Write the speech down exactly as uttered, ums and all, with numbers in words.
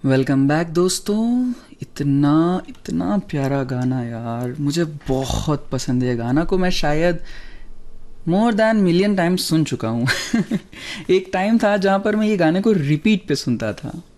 Welcome back दोस्तों। इतना इतना प्यारा गाना यार, मुझे बहुत पसंद है। ये गाना को मैं शायद मोर दैन मिलियन टाइम्स सुन चुका हूँ। एक टाइम था जहाँ पर मैं ये गाने को रिपीट पे सुनता था।